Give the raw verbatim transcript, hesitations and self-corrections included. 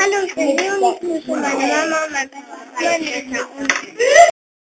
Hallo, ich bin Leonie, ich grüße meine Mama, mein Papa, meine Mutter und